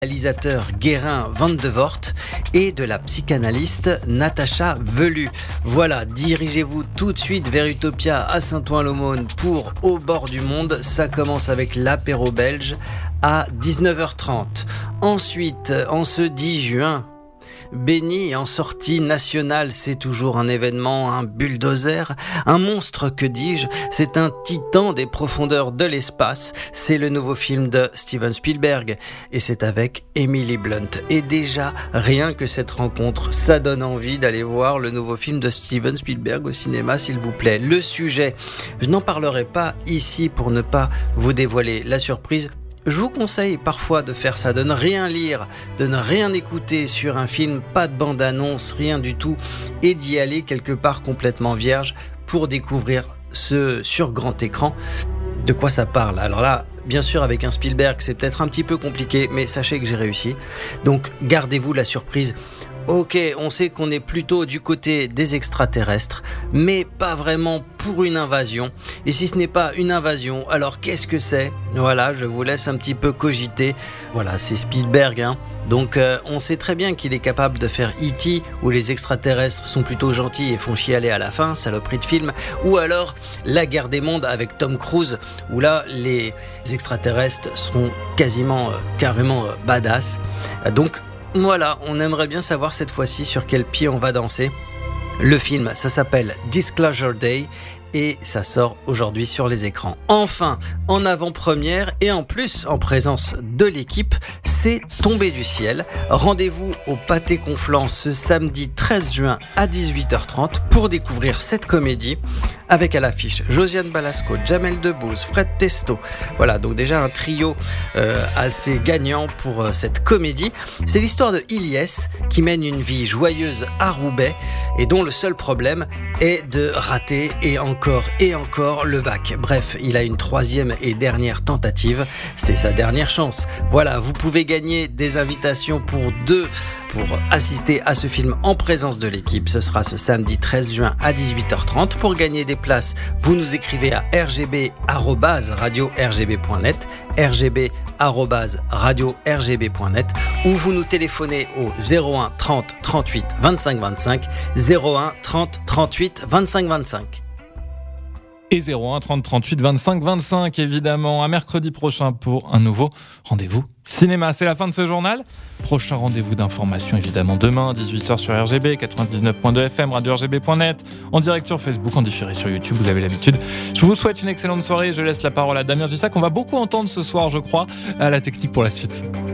réalisateur Guérin Van de Voort et de la psychanalyste Natacha Velu. Voilà, dirigez-vous tout de suite vers Utopia à Saint-Ouen-l'Aumône pour Au bord du monde. Ça commence avec l'apéro belge à 19h30. Ensuite, en ce 10 juin, Béni en sortie nationale, c'est toujours un événement, un bulldozer, un monstre que dis-je, c'est un titan des profondeurs de l'espace, c'est le nouveau film de Steven Spielberg et c'est avec Emily Blunt. Et déjà, rien que cette rencontre, ça donne envie d'aller voir le nouveau film de Steven Spielberg au cinéma, s'il vous plaît. Le sujet, je n'en parlerai pas ici pour ne pas vous dévoiler la surprise. Je vous conseille parfois de faire ça, de ne rien lire, de ne rien écouter sur un film, pas de bande-annonce, rien du tout, et d'y aller quelque part complètement vierge pour découvrir ce sur grand écran. De quoi ça parle? Alors là, bien sûr, avec un Spielberg, c'est peut-être un petit peu compliqué, mais sachez que j'ai réussi. Donc, gardez-vous la surprise. Ok, on sait qu'on est plutôt du côté des extraterrestres, mais pas vraiment pour une invasion. Et si ce n'est pas une invasion, alors qu'est-ce que c'est? Voilà, je vous laisse un petit peu cogiter. Voilà, c'est Spielberg, hein. Donc on sait très bien qu'il est capable de faire E.T. où les extraterrestres sont plutôt gentils et font chialer à la fin, saloperie de film, ou alors La guerre des mondes avec Tom Cruise où là les extraterrestres sont carrément badass. Donc voilà, on aimerait bien savoir cette fois-ci sur quel pied on va danser. Le film, ça s'appelle Disclosure Day et ça sort aujourd'hui sur les écrans. Enfin, en avant-première et en plus en présence de l'équipe, c'est Tombé du ciel. Rendez-vous au Pâté Conflans ce samedi 13 juin à 18h30 pour découvrir cette comédie avec à l'affiche Josiane Balasco, Jamel Debbouze, Fred Testo. Voilà, donc déjà un trio assez gagnant pour cette comédie. C'est l'histoire de Ilyes qui mène une vie joyeuse à Roubaix et dont le seul problème est de rater et encore le bac. Bref, il a une troisième et dernière tentative. C'est sa dernière chance. Voilà, vous pouvez gagner des invitations pour assister à ce film en présence de l'équipe. Ce sera ce samedi 13 juin à 18h30. Pour gagner des places, vous nous écrivez à rgb@radio-rgb.net, rgb@radio-rgb.net, ou vous nous téléphonez au 01 30 38 25 25, 01 30 38 25 25. Et 01 30 38 25 25, évidemment, à mercredi prochain pour un nouveau rendez-vous cinéma. C'est la fin de ce journal. Prochain rendez-vous d'information, évidemment, demain, 18h sur RGB, 99.2 FM, radio-rgb.net, en direct sur Facebook, en différé sur YouTube, vous avez l'habitude. Je vous souhaite une excellente soirée. Je laisse la parole à Damien Gissac, qu'on va beaucoup entendre ce soir, je crois, à la technique pour la suite.